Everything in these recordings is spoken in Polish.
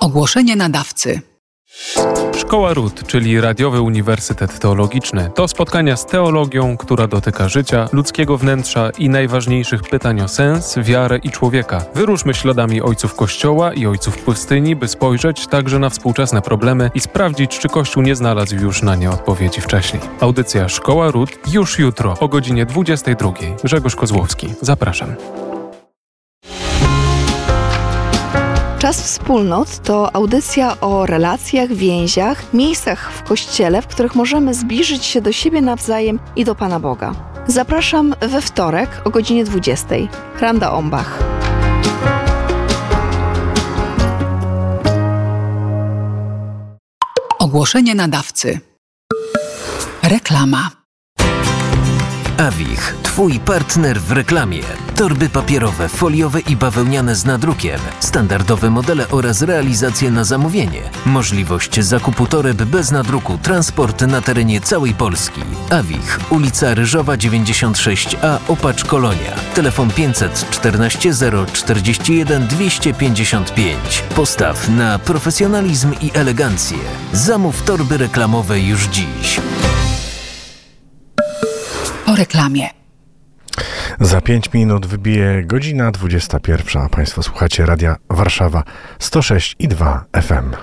Ogłoszenie nadawcy. Szkoła RUT, czyli Radiowy Uniwersytet Teologiczny, to spotkania z teologią, która dotyka życia, ludzkiego wnętrza i najważniejszych pytań o sens, wiarę i człowieka. Wyruszmy śladami ojców Kościoła i ojców pustyni, by spojrzeć także na współczesne problemy i sprawdzić, czy Kościół nie znalazł już na nie odpowiedzi wcześniej. Audycja Szkoła RUT już jutro o godzinie 22. Grzegorz Kozłowski. Zapraszam. Czas Wspólnot to audycja o relacjach, więziach, miejscach w Kościele, w których możemy zbliżyć się do siebie nawzajem i do Pana Boga. Zapraszam we wtorek o godzinie 20. Randa Ombach. Ogłoszenie nadawcy. Reklama. Awich, Twój partner w reklamie. Torby papierowe, foliowe i bawełniane z nadrukiem, standardowe modele oraz realizacje na zamówienie. Możliwość zakupu toreb bez nadruku, transport na terenie całej Polski. Awich, ulica Ryżowa 96A, Opacz, Kolonia. Telefon 514 041 255. Postaw na profesjonalizm i elegancję. Zamów torby reklamowe już dziś. Po reklamie. Za 5 minut wybije godzina 21. Państwo słuchacie Radia Warszawa 106,2 FM.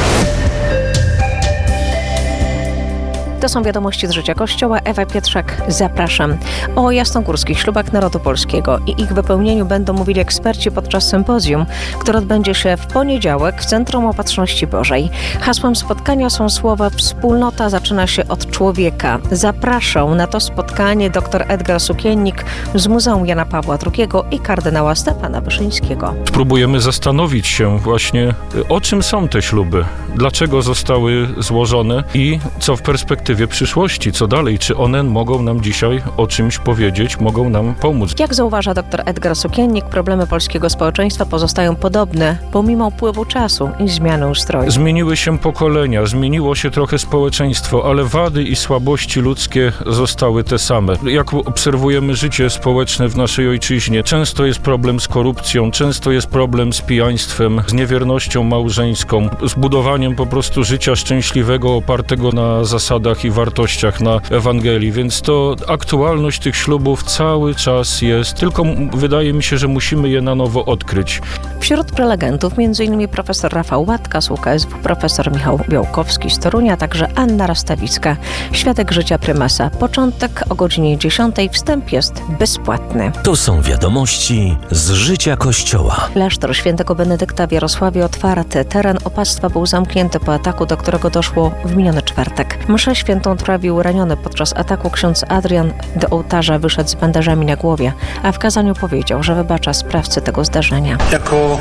To są wiadomości z życia Kościoła. Ewa Pietrzak, zapraszam. O jasnogórskich ślubach narodu polskiego i ich wypełnieniu będą mówili eksperci podczas sympozjum, które odbędzie się w poniedziałek w Centrum Opatrzności Bożej. Hasłem spotkania są słowa "Wspólnota zaczyna się od człowieka". Zapraszał na to spotkanie dr Edgar Sukiennik z Muzeum Jana Pawła II i kardynała Stefana Wyszyńskiego. Spróbujemy zastanowić się właśnie, o czym są te śluby, dlaczego zostały złożone i co w perspektywie przyszłości, co dalej, czy one mogą nam dzisiaj o czymś powiedzieć, mogą nam pomóc. Jak zauważa dr Edgar Sukiennik, problemy polskiego społeczeństwa pozostają podobne, pomimo upływu czasu i zmiany ustroju. Zmieniły się pokolenia, zmieniło się trochę społeczeństwo, ale wady i słabości ludzkie zostały te same. Jak obserwujemy życie społeczne w naszej ojczyźnie, często jest problem z korupcją, często jest problem z pijaństwem, z niewiernością małżeńską, z budowaniem po prostu życia szczęśliwego, opartego na zasadach i wartościach, na Ewangelii, więc to aktualność tych ślubów cały czas jest, tylko wydaje mi się, że musimy je na nowo odkryć. Wśród prelegentów m.in. profesor Rafał Łatka z UKSW, profesor Michał Białkowski z Torunia, a także Anna Rastawicka, świadek życia prymasa. Początek o godzinie 10. Wstęp jest bezpłatny. To są wiadomości z życia Kościoła. Klasztor świętego Benedykta w Jarosławie otwarty. Teren opactwa był zamknięty po ataku, do którego doszło w miniony czwartek. Mszę świętą odprawił raniony podczas ataku ksiądz Adrian. Do ołtarza wyszedł z bandażami na głowie, a w kazaniu powiedział, że wybacza sprawcy tego zdarzenia. Jako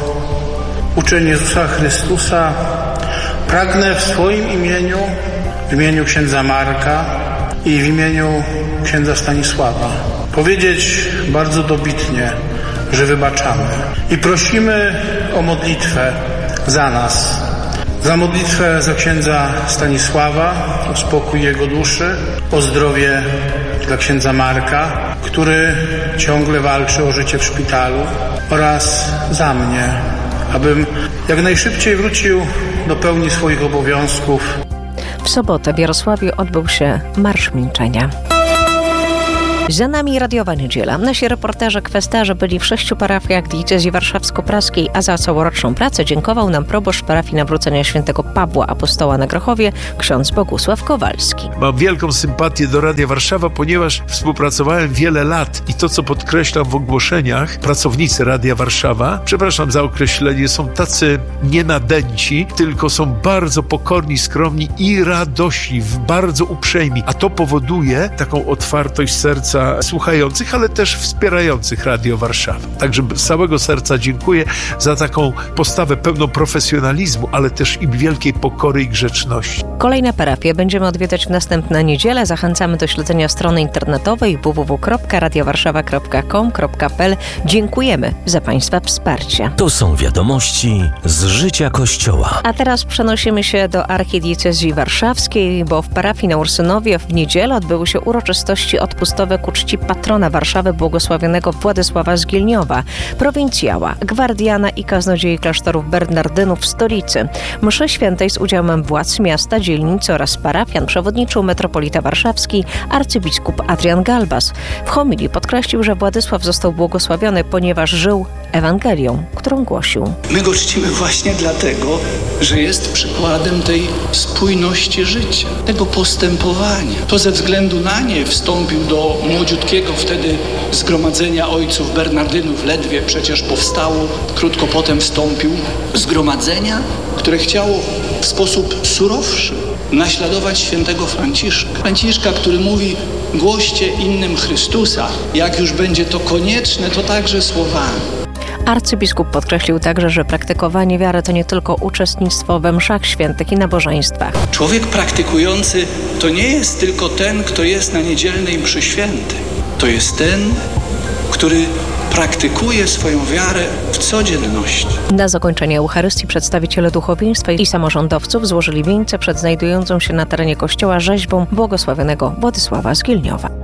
uczeń Jezusa Chrystusa pragnę w swoim imieniu, w imieniu księdza Marka i w imieniu księdza Stanisława powiedzieć bardzo dobitnie, że wybaczamy i prosimy o modlitwę za nas. Za modlitwę za księdza Stanisława, o spokój jego duszy, o zdrowie dla księdza Marka, który ciągle walczy o życie w szpitalu, oraz za mnie, abym jak najszybciej wrócił do pełni swoich obowiązków. W sobotę w Jarosławiu odbył się Marsz Milczenia. Za nami radiowa niedziela. Nasi reporterzy kwestarze byli w 6 parafiach diecezji warszawsko-praskiej, a za całoroczną pracę dziękował nam proboszcz parafii Nawrócenia Świętego Pawła Apostoła na Grochowie, ksiądz Bogusław Kowalski. Mam wielką sympatię do Radia Warszawa, ponieważ współpracowałem wiele lat i to, co podkreślam w ogłoszeniach, pracownicy Radia Warszawa, przepraszam za określenie, są tacy nienadęci, tylko są bardzo pokorni, skromni i radośni, bardzo uprzejmi, a to powoduje taką otwartość serca słuchających, ale też wspierających Radio Warszawa. Także z całego serca dziękuję za taką postawę pełną profesjonalizmu, ale też i wielkiej pokory i grzeczności. Kolejne parafie będziemy odwiedzać w następne niedzielę. Zachęcamy do śledzenia strony internetowej www.radiowarszawa.com.pl. Dziękujemy za Państwa wsparcie. To są wiadomości z życia Kościoła. A teraz przenosimy się do archidiecezji warszawskiej, bo w parafii na Ursynowie w niedzielę odbyły się uroczystości odpustowe ku czci patrona Warszawy błogosławionego Władysława z Gielniowa, prowincjała, gwardiana i kaznodziei klasztorów bernardynów w stolicy. Mszy świętej z udziałem władz miasta, dzielnicy oraz parafian przewodniczył metropolita warszawski arcybiskup Adrian Galbas. W homilii podkreślił, że Władysław został błogosławiony, ponieważ żył Ewangelią, którą głosił. My go czcimy właśnie dlatego, że jest przykładem tej spójności życia, tego postępowania. To ze względu na nie wstąpił do młodziutkiego wtedy zgromadzenia ojców bernardynów, ledwie przecież powstało, krótko potem wstąpił zgromadzenia, które chciało w sposób surowszy naśladować świętego Franciszka, który mówi: głoście innym Chrystusa, jak już będzie to konieczne, to także słowami. Arcybiskup podkreślił także, że praktykowanie wiary to nie tylko uczestnictwo we mszach świętych i nabożeństwach. Człowiek praktykujący to nie jest tylko ten, kto jest na niedzielnej mszy świętej. To jest ten, który praktykuje swoją wiarę w codzienności. Na zakończenie Eucharystii przedstawiciele duchowieństwa i samorządowców złożyli wieńce przed znajdującą się na terenie kościoła rzeźbą błogosławionego Władysława z Gielniowa.